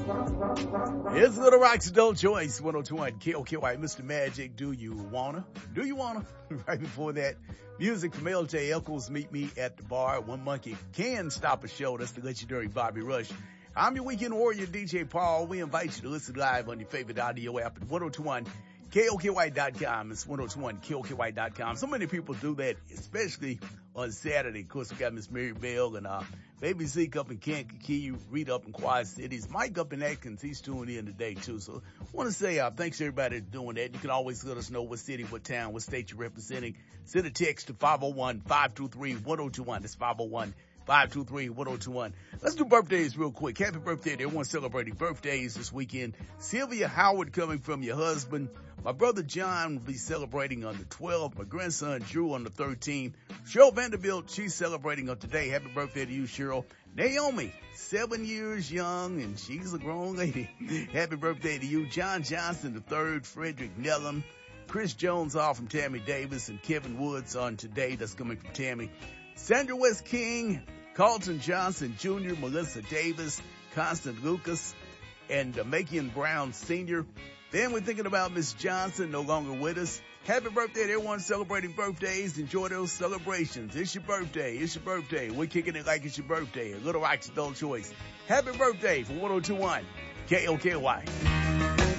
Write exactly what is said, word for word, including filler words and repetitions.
It's Little Rock's Adult Choice, one oh two point one K O K Y, Mister Magic, Do You Wanna? Do You Wanna? Right before that, music from L J Echols, Meet Me at the Bar. One Monkey Can Stop a Show. That's the legendary Bobby Rush. I'm your weekend warrior, D J Paul. We invite you to listen live on your favorite audio app at ten twenty-one K O K Y dot com. It's ten twenty-one K O K Y dot com. So many people do that, especially on Saturday. Of course, we got Miss Mary Bell and uh, Baby Zeke up in Kankakee, Reed up in Quad Cities, Mike up in Atkins. He's tuning in today, too. So I want to say uh, thanks to everybody that's doing that. You can always let us know what city, what town, what state you're representing. Send a text to five oh one, five two three, one oh two one. That's five oh one, five two three, one oh two one. Let's do birthdays real quick. Happy birthday to everyone celebrating birthdays this weekend. Sylvia Howard coming from your husband. My brother John will be celebrating on the twelfth. My grandson Drew on the thirteenth. Cheryl Vanderbilt, she's celebrating on today. Happy birthday to you, Cheryl. Naomi, seven years young, and she's a grown lady. Happy birthday to you. John Johnson the third. Frederick Nellam. Chris Jones all from Tammy Davis, and Kevin Woods on today. That's coming from Tammy. Sandra West King, Carlton Johnson Junior, Melissa Davis, Constant Lucas, and uh, Makian Brown Senior Then we're thinking about Miss Johnson, no longer with us. Happy birthday to everyone celebrating birthdays. Enjoy those celebrations. It's your birthday. It's your birthday. We're kicking it like it's your birthday. A Little Rock's Adult Choice. Happy birthday from ten twenty-one K O K Y.